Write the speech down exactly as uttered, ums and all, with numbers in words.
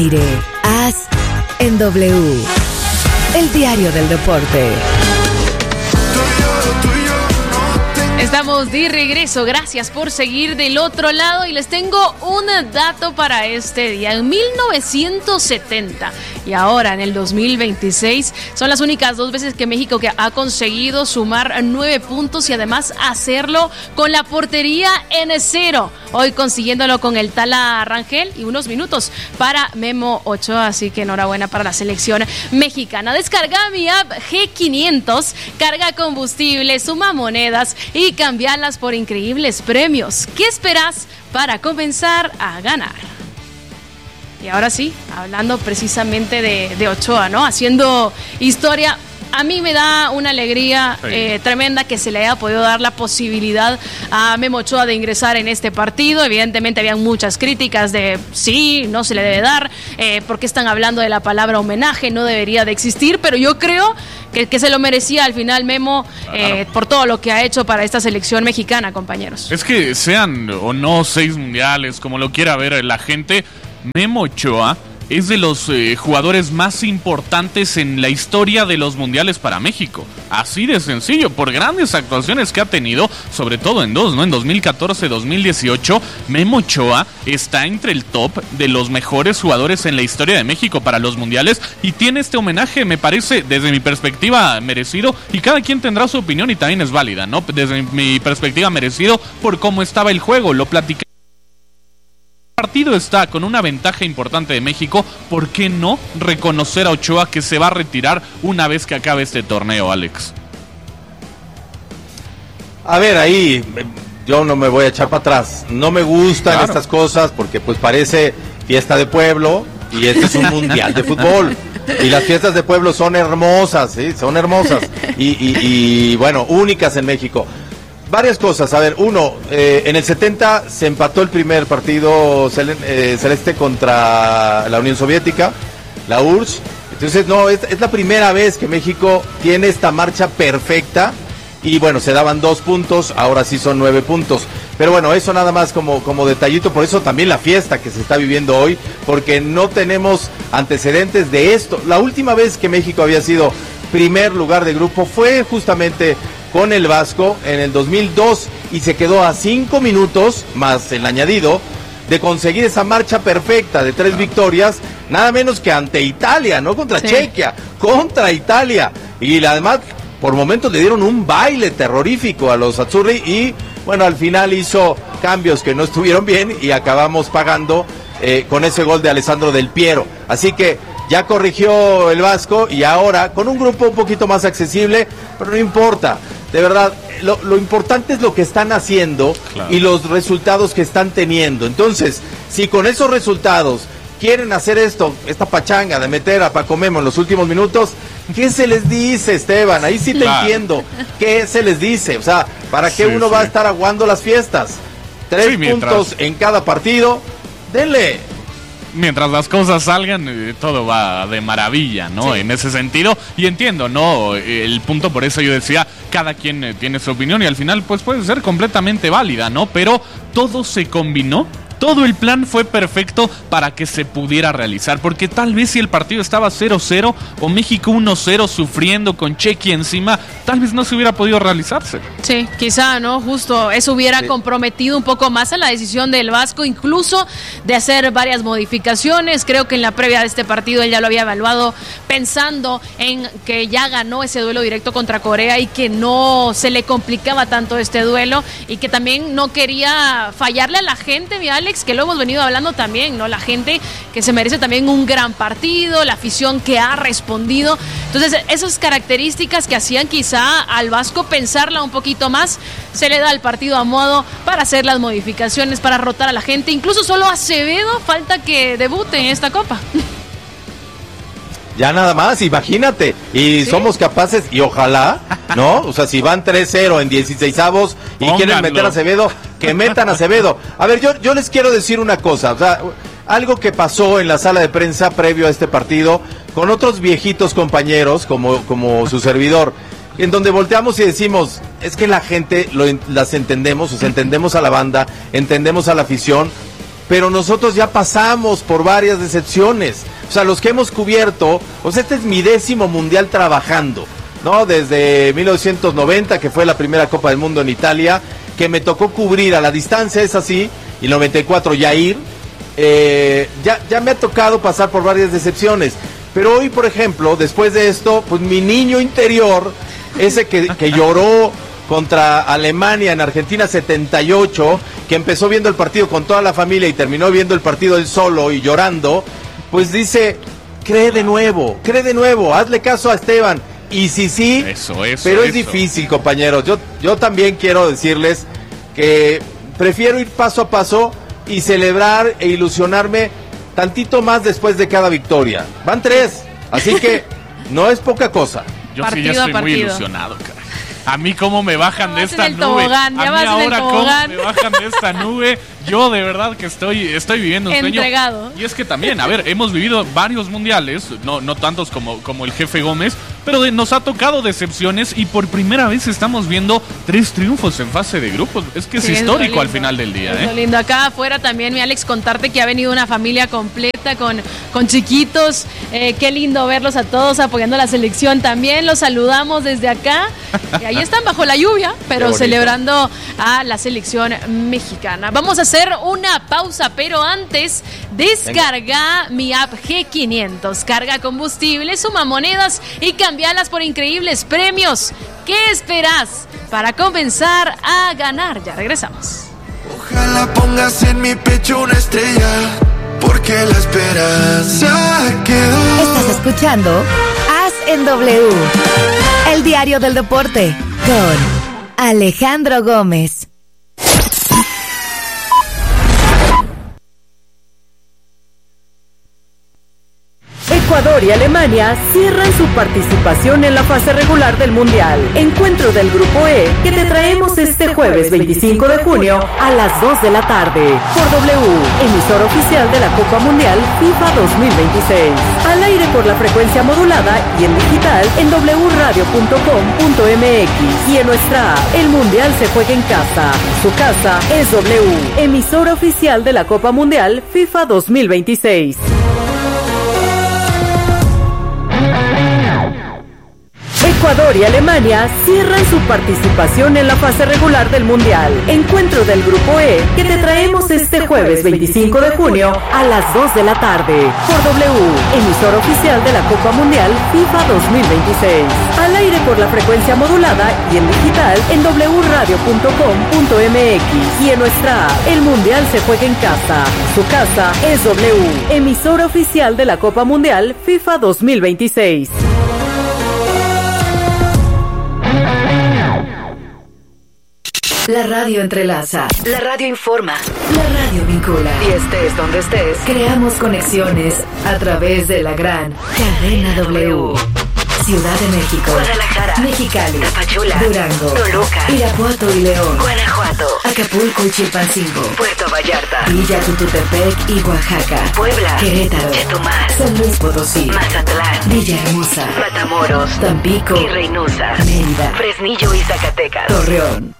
aire. Haz en W. El diario del deporte. Estamos de regreso, gracias por seguir del otro lado y les tengo un dato para este día. En mil novecientos setenta y ahora en el dos mil veintiséis son las únicas dos veces que México que ha conseguido sumar nueve puntos y además hacerlo con la portería en cero. Hoy consiguiéndolo con el Tala Rangel y unos minutos para Memo Ochoa, así que enhorabuena para la selección mexicana. Descarga mi app G quinientos, carga combustible, suma monedas y cambiarlas por increíbles premios. ¿Qué esperas para comenzar a ganar? Y ahora sí, hablando precisamente de, de Ochoa, ¿no? Haciendo historia. A mí me da una alegría sí. eh, tremenda que se le haya podido dar la posibilidad a Memo Ochoa de ingresar en este partido. Evidentemente habían muchas críticas de sí, no se le debe dar, eh, porque están hablando de la palabra homenaje, no debería de existir, pero yo creo que, que se lo merecía al final Memo eh, claro. por todo lo que ha hecho para esta selección mexicana, compañeros. Es que sean o no seis mundiales, como lo quiera ver la gente, Memo Ochoa es de los eh, jugadores más importantes en la historia de los mundiales para México. Así de sencillo, por grandes actuaciones que ha tenido, sobre todo en dos, ¿no? En dos mil catorce, dos mil dieciocho, Memo Ochoa está entre el top de los mejores jugadores en la historia de México para los mundiales y tiene este homenaje, me parece, desde mi perspectiva, merecido, y cada quien tendrá su opinión y también es válida, ¿no? Desde mi perspectiva, merecido por cómo estaba el juego, lo platicé. El partido está con una ventaja importante de México, ¿por qué no reconocer a Ochoa que se va a retirar una vez que acabe este torneo, Alex? A ver, ahí yo no me voy a echar para atrás, no me gustan claro. estas cosas porque pues parece fiesta de pueblo y este es un mundial de fútbol y las fiestas de pueblo son hermosas, ¿sí? Son hermosas y, y, y bueno, únicas en México. Varias cosas, a ver, uno, eh, en el setenta se empató el primer partido cel- eh, celeste contra la Unión Soviética, la U R S S, entonces no, es, es la primera vez que México tiene esta marcha perfecta y bueno, se daban dos puntos, ahora sí son nueve puntos, pero bueno, eso nada más como, como detallito, por eso también la fiesta que se está viviendo hoy, porque no tenemos antecedentes de esto. La última vez que México había sido primer lugar de grupo fue justamente con el Vasco en el dos mil dos y se quedó a cinco minutos más el añadido de conseguir esa marcha perfecta de tres victorias, nada menos que ante Italia, no contra sí. Chequia, contra Italia, y además por momentos le dieron un baile terrorífico a los azzurri y bueno, al final hizo cambios que no estuvieron bien y acabamos pagando eh, con ese gol de Alessandro Del Piero, así que ya corrigió el Vasco y ahora con un grupo un poquito más accesible, pero no importa. De verdad, lo, lo importante es lo que están haciendo claro. y los resultados que están teniendo. Entonces, si con esos resultados quieren hacer esto, esta pachanga de meter a Paco Memo en los últimos minutos, ¿qué se les dice, Esteban? Ahí sí te claro. entiendo. ¿Qué se les dice? O sea, ¿para qué sí, uno sí. va a estar aguando las fiestas? Tres sí, mientras... puntos en cada partido, denle. Mientras las cosas salgan, eh, todo va de maravilla, ¿no? Sí. En ese sentido, y entiendo, ¿no? El punto, por eso yo decía, cada quien eh, tiene su opinión y al final, pues puede ser completamente válida, ¿no? Pero todo se combinó. Todo el plan fue perfecto para que se pudiera realizar, porque tal vez si el partido estaba cero cero o México uno cero sufriendo con Chequia encima, tal vez no se hubiera podido realizarse. Sí, quizá, ¿no? Justo eso hubiera sí. comprometido un poco más a la decisión del Vasco, incluso de hacer varias modificaciones. Creo que en la previa de este partido él ya lo había evaluado pensando en que ya ganó ese duelo directo contra Corea y que no se le complicaba tanto este duelo y que también no quería fallarle a la gente, mi Alex, que lo hemos venido hablando también, ¿no? La gente que se merece también un gran partido, la afición que ha respondido. Entonces, esas características que hacían quizá al Vasco pensarla un poquito más, se le da al partido a modo para hacer las modificaciones, para rotar a la gente. Incluso solo Acevedo falta que debute en esta Copa. Ya nada más, imagínate, y ¿sí? somos capaces, y ojalá, ¿no? O sea, si van tres cero en dieciseisavos y Pónganlo. quieren meter a Acevedo, que metan a Acevedo. A ver, yo, yo les quiero decir una cosa, o sea, algo que pasó en la sala de prensa previo a este partido, con otros viejitos compañeros, como, como su servidor, en donde volteamos y decimos, es que la gente lo, las entendemos, o sea, entendemos a la banda, entendemos a la afición, pero nosotros ya pasamos por varias decepciones. O sea, los que hemos cubierto, pues este es mi décimo mundial trabajando, ¿no? Desde mil novecientos noventa, que fue la primera Copa del Mundo en Italia, que me tocó cubrir a la distancia, es así, y noventa y cuatro ya ir. Eh, ya, ya me ha tocado pasar por varias decepciones. Pero hoy, por ejemplo, después de esto, pues mi niño interior, ese que, que lloró contra Alemania en Argentina setenta y ocho, que empezó viendo el partido con toda la familia y terminó viendo el partido él solo y llorando, pues dice, cree de nuevo, cree de nuevo, hazle caso a Esteban. Y sí, sí, eso, eso, pero es eso. difícil, compañeros. Yo, yo también quiero decirles que prefiero ir paso a paso y celebrar e ilusionarme tantito más después de cada victoria. Van tres, así que no es poca cosa. Yo partido sí ya estoy muy ilusionado, caray. A mí cómo me bajan de esta nube. Tobogán, a mí ahora cómo me bajan de esta nube. Yo de verdad que estoy estoy viviendo un Entregado. sueño. Y es que también, a ver, hemos vivido varios mundiales, no no tantos como, como el jefe Gómez, pero de, nos ha tocado decepciones y por primera vez estamos viendo tres triunfos en fase de grupos. Es que es sí, histórico es al final del día. Es ¿eh? lo lindo. Acá afuera también, mi Alex, contarte que ha venido una familia completa con, con chiquitos. Eh, qué lindo verlos a todos apoyando la selección también. Los saludamos desde acá. Y ahí están bajo la lluvia, pero celebrando a la selección mexicana. Vamos a hacer una pausa, pero antes descarga Venga. mi app G quinientos. Carga combustible, suma monedas y cambialas por increíbles premios. ¿Qué esperas para comenzar a ganar? Ya regresamos. Ojalá pongas en mi pecho una estrella, porque la esperanza quedó. Estás escuchando Haz en W, el diario del deporte, con Alejandro Gómez. Ecuador y Alemania cierran su participación en la fase regular del Mundial. Encuentro del Grupo E que te traemos este jueves veinticinco de junio a las dos de la tarde por W, emisor oficial de la Copa Mundial FIFA dos mil veintiséis. Al aire por la frecuencia modulada y en digital en doble u radio punto com punto m x y en nuestra app. El Mundial se juega en casa. Su casa es W, emisor oficial de la Copa Mundial FIFA dos mil veintiséis. Ecuador y Alemania cierran su participación en la fase regular del Mundial. Encuentro del Grupo E que te traemos este jueves veinticinco de junio a las dos de la tarde por W, emisor oficial de la Copa Mundial FIFA dos mil veintiséis. Al aire por la frecuencia modulada y en digital en doble u radio punto com punto m x y en nuestra app. El Mundial se juega en casa. Su casa es W, emisor oficial de la Copa Mundial FIFA dos mil veintiséis. La radio entrelaza, la radio informa, la radio vincula. Y estés donde estés, creamos conexiones a través de la gran cadena W. Ciudad de México, Guadalajara, Mexicali, Tapachula, Durango, Toluca, Irapuato y León, Guanajuato, Acapulco y Chilpancingo, Puerto Vallarta, Villa Tututepec y Oaxaca, Puebla, Querétaro, Chetumal, San Luis Potosí, Mazatlán, Villahermosa, Matamoros, Tampico y Reynosa, Mérida, Fresnillo y Zacatecas, Torreón.